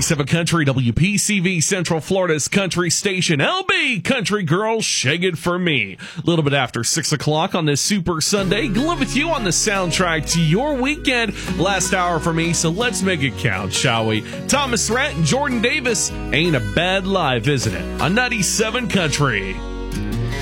97 Country, WPCV, Central Florida's country station. LB Country Girls, Shake It For Me. A little bit after 6 o'clock on this Super Sunday. Glad with you on the soundtrack to your weekend. Last hour for me, so let's make it count, shall we? Thomas Rhett and Jordan Davis, Ain't a Bad Life, isn't it? On 97 Country.